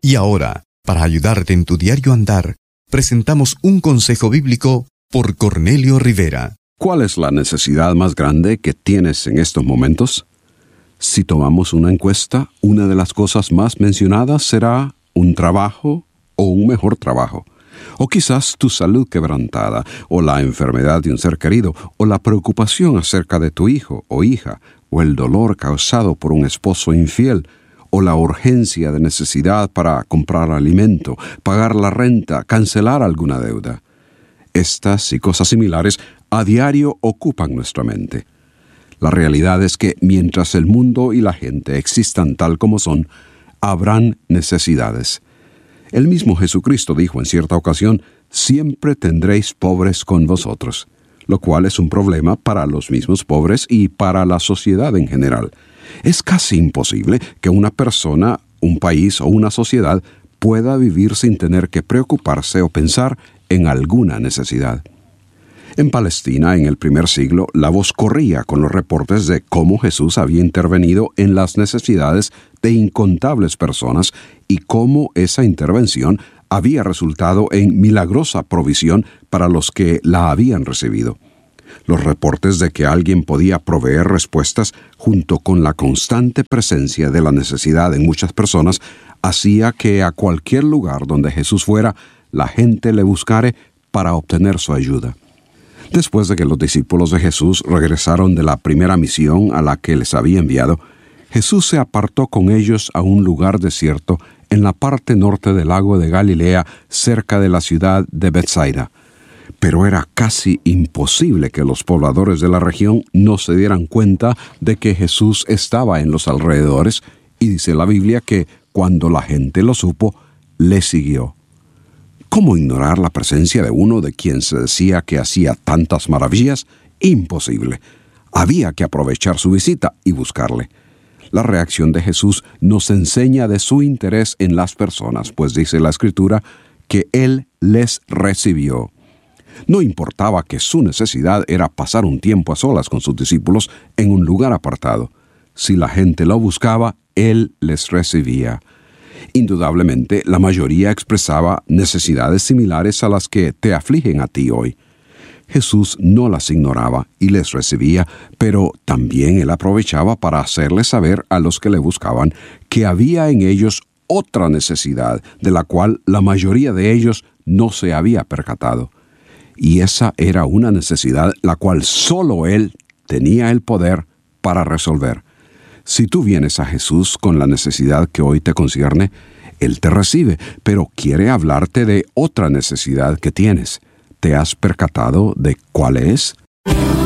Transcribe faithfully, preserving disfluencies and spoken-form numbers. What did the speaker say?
Y ahora, para ayudarte en tu diario andar, presentamos un consejo bíblico por Cornelio Rivera. ¿Cuál es la necesidad más grande que tienes en estos momentos? Si tomamos una encuesta, una de las cosas más mencionadas será un trabajo o un mejor trabajo. O quizás tu salud quebrantada, o la enfermedad de un ser querido, o la preocupación acerca de tu hijo o hija, o el dolor causado por un esposo infiel, o la urgencia de necesidad para comprar alimento, pagar la renta, cancelar alguna deuda. Estas y cosas similares a diario ocupan nuestra mente. La realidad es que mientras el mundo y la gente existan tal como son, habrán necesidades. El mismo Jesucristo dijo en cierta ocasión, «Siempre tendréis pobres con vosotros», lo cual es un problema para los mismos pobres y para la sociedad en general. Es casi imposible que una persona, un país o una sociedad pueda vivir sin tener que preocuparse o pensar en alguna necesidad. En Palestina, en el primer siglo, la voz corría con los reportes de cómo Jesús había intervenido en las necesidades de incontables personas y cómo esa intervención había resultado en milagrosa provisión para los que la habían recibido. Los reportes de que alguien podía proveer respuestas junto con la constante presencia de la necesidad en muchas personas hacía que a cualquier lugar donde Jesús fuera, la gente le buscare para obtener su ayuda. Después de que los discípulos de Jesús regresaron de la primera misión a la que les había enviado, Jesús se apartó con ellos a un lugar desierto en la parte norte del lago de Galilea, cerca de la ciudad de Betsaida. Pero era casi imposible que los pobladores de la región no se dieran cuenta de que Jesús estaba en los alrededores, y dice la Biblia que cuando la gente lo supo, le siguió. ¿Cómo ignorar la presencia de uno de quien se decía que hacía tantas maravillas? Imposible. Había que aprovechar su visita y buscarle. La reacción de Jesús nos enseña de su interés en las personas, pues dice la Escritura que Él les recibió. No importaba que su necesidad era pasar un tiempo a solas con sus discípulos en un lugar apartado. Si la gente lo buscaba, Él les recibía. Indudablemente, la mayoría expresaba necesidades similares a las que te afligen a ti hoy. Jesús no las ignoraba y les recibía, pero también Él aprovechaba para hacerles saber a los que le buscaban que había en ellos otra necesidad de la cual la mayoría de ellos no se había percatado. Y esa era una necesidad la cual solo Él tenía el poder para resolver. Si tú vienes a Jesús con la necesidad que hoy te concierne, Él te recibe, pero quiere hablarte de otra necesidad que tienes. ¿Te has percatado de cuál es?